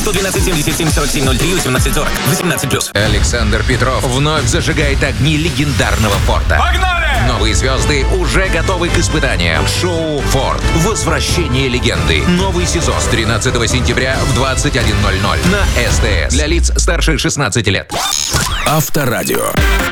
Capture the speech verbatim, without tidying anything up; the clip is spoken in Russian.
сто двенадцать семьдесят семь сорок семь ноль три восемнадцать сорок. восемнадцать плюс. Александр Петров вновь зажигает огни легендарного Форда. Погнали! Новые звезды уже готовы к испытаниям. Шоу «Форд. Возвращение легенды». Новый сезон с тринадцатого сентября в двадцать один ноль ноль на СТС. Для лиц старше шестнадцати лет. Авторадио.